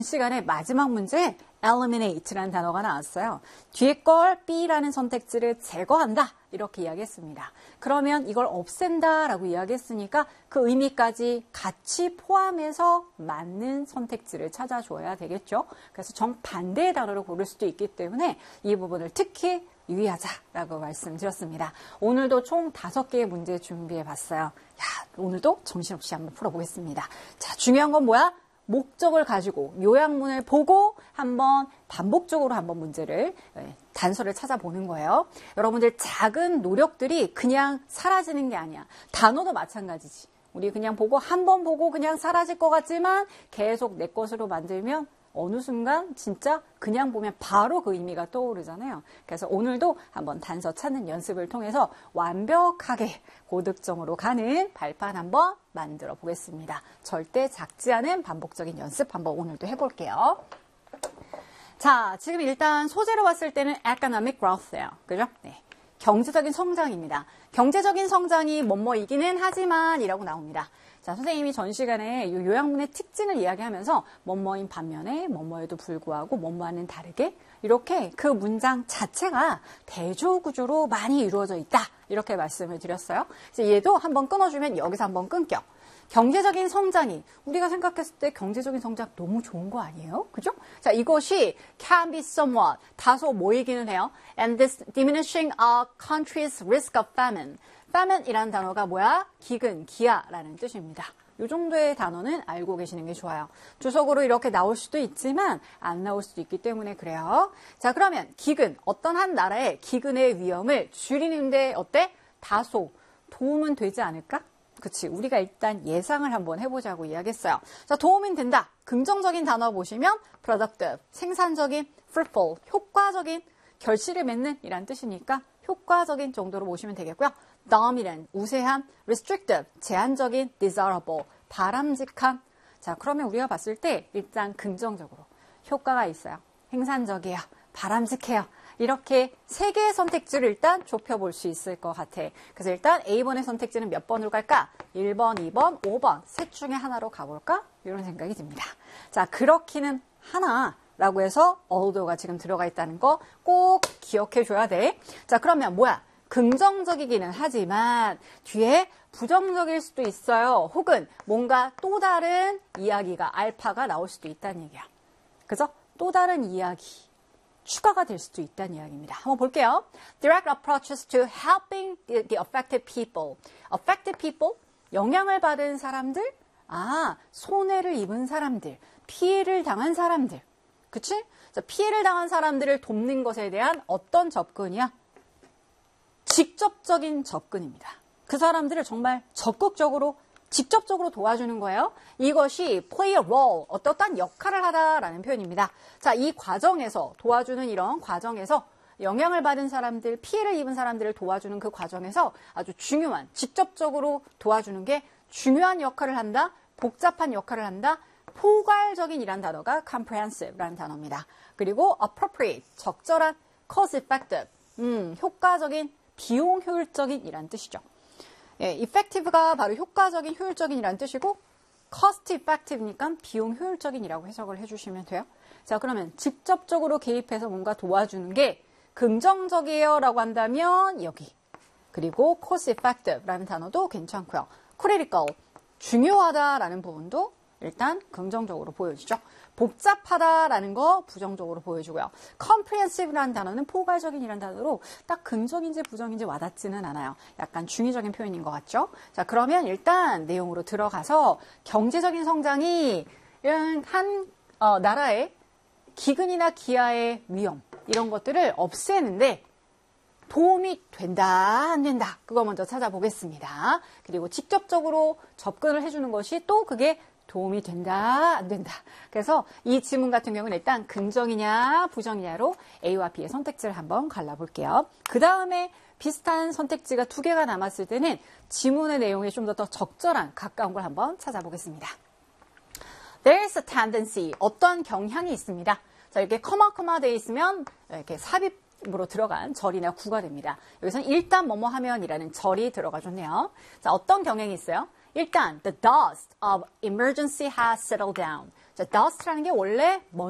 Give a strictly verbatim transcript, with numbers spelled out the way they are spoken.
시간에 마지막 문제에 eliminate라는 단어가 나왔어요. 뒤에 걸 B라는 선택지를 제거한다. 이렇게 이야기했습니다. 그러면 이걸 없앤다 라고 이야기했으니까 그 의미까지 같이 포함해서 맞는 선택지를 찾아줘야 되겠죠. 그래서 정반대의 단어를 고를 수도 있기 때문에 이 부분을 특히 유의하자라고 말씀드렸습니다. 오늘도 총 다섯 개의 문제 준비해봤어요. 야, 오늘도 정신없이 한번 풀어보겠습니다. 자, 중요한 건 뭐야? 목적을 가지고 요약문을 보고 한번 반복적으로 한번 문제를 단서를 찾아보는 거예요. 여러분들 작은 노력들이 그냥 사라지는 게 아니야. 단어도 마찬가지지. 우리 그냥 보고 한 번 보고 그냥 사라질 것 같지만 계속 내 것으로 만들면 어느 순간 진짜 그냥 보면 바로 그 의미가 떠오르잖아요. 그래서 오늘도 한번 단서 찾는 연습을 통해서 완벽하게 고득점으로 가는 발판 한번 만들어 보겠습니다. 절대 작지 않은 반복적인 연습 한번 오늘도 해볼게요. 자, 지금 일단 소재로 봤을 때는 economic growth예요. 그죠? 네. 경제적인 성장입니다. 경제적인 성장이 뭐뭐이기는 하지만 이라고 나옵니다. 자, 선생님이 전 시간에 이 요약문의 특징을 이야기하면서 뭐뭐인 반면에 뭐뭐에도 불구하고 뭐뭐와는 다르게 이렇게 그 문장 자체가 대조구조로 많이 이루어져 있다. 이렇게 말씀을 드렸어요. 그래서 얘도 한번 끊어주면 여기서 한번 끊겨. 경제적인 성장이 우리가 생각했을 때 경제적인 성장 너무 좋은 거 아니에요? 그죠? 자, 이것이 can be somewhat 다소 모이기는 해요. And this diminishing a country's risk of famine. famine이라는 단어가 뭐야? 기근, 기아라는 뜻입니다. 이 정도의 단어는 알고 계시는 게 좋아요. 주석으로 이렇게 나올 수도 있지만 안 나올 수도 있기 때문에 그래요. 자, 그러면 기근, 어떤 한 나라의 기근의 위험을 줄이는데 어때? 다소 도움은 되지 않을까? 그치, 우리가 일단 예상을 한번 해보자고 이야기했어요. 자, 도움은 된다. 긍정적인 단어 보시면 productive, 생산적인, fruitful, 효과적인, 결실을 맺는 이란 뜻이니까 효과적인 정도로 보시면 되겠고요. dominant, 우세한, restrictive, 제한적인, desirable, 바람직한. 자, 그러면 우리가 봤을 때 일단 긍정적으로 효과가 있어요. 생산적이에요. 바람직해요. 이렇게 세 개의 선택지를 일단 좁혀볼 수 있을 것 같아. 그래서 일단 A번의 선택지는 몇 번으로 갈까? 일 번, 이 번, 오 번 셋 중에 하나로 가볼까? 이런 생각이 듭니다. 자, 그렇기는 하나라고 해서 although가 지금 들어가 있다는 거 꼭 기억해 줘야 돼. 자, 그러면 뭐야? 긍정적이기는 하지만 뒤에 부정적일 수도 있어요. 혹은 뭔가 또 다른 이야기가 알파가 나올 수도 있다는 얘기야. 그죠? 또 다른 이야기. 추가가 될 수도 있다는 이야기입니다. 한번 볼게요. Direct approaches to helping the, the affected people. Affected people, 영향을 받은 사람들, 아, 손해를 입은 사람들, 피해를 당한 사람들. 그치? 자, 피해를 당한 사람들을 돕는 것에 대한 어떤 접근이야? 직접적인 접근입니다. 그 사람들을 정말 적극적으로 직접적으로 도와주는 거예요. 이것이 play a role, 어떠한 역할을 하다라는 표현입니다. 자, 이 과정에서 도와주는 이런 과정에서 영향을 받은 사람들, 피해를 입은 사람들을 도와주는 그 과정에서 아주 중요한, 직접적으로 도와주는 게 중요한 역할을 한다, 복잡한 역할을 한다, 포괄적인 이란 단어가 comprehensive라는 단어입니다. 그리고 appropriate, 적절한, cost effective, 음, 효과적인, 비용 효율적인 이란 뜻이죠. 예, effective가 바로 효과적인, 효율적인이라는 뜻이고 cost effective니까 비용 효율적인이라고 해석을 해주시면 돼요. 자, 그러면 직접적으로 개입해서 뭔가 도와주는 게 긍정적이에요 라고 한다면 여기. 그리고 cost effective라는 단어도 괜찮고요. critical, 중요하다라는 부분도 일단 긍정적으로 보여지죠. 복잡하다라는 거 부정적으로 보여주고요. comprehensive라는 단어는 포괄적인이라는 단어로 딱 긍정인지 부정인지 와닿지는 않아요. 약간 중의적인 표현인 것 같죠? 자, 그러면 일단 내용으로 들어가서 경제적인 성장이 한 어, 나라의 기근이나 기아의 위험 이런 것들을 없애는데 도움이 된다, 안 된다. 그거 먼저 찾아보겠습니다. 그리고 직접적으로 접근을 해주는 것이 또 그게 도움이 된다, 안 된다. 그래서 이 지문 같은 경우는 일단 긍정이냐, 부정이냐로 A와 B의 선택지를 한번 갈라볼게요. 그 다음에 비슷한 선택지가 두 개가 남았을 때는 지문의 내용에 좀 더 더 적절한, 가까운 걸 한번 찾아보겠습니다. There is a tendency, 어떤 경향이 있습니다. 자, 이렇게 커마 커마 되어 있으면 이렇게 삽입으로 들어간 절이나 구가 됩니다. 여기서는 일단 뭐뭐 하면이라는 절이 들어가줬네요. 자, 어떤 경향이 있어요? 일단, the dust of emergency has settled down. 자, 자, dust라는 게 원래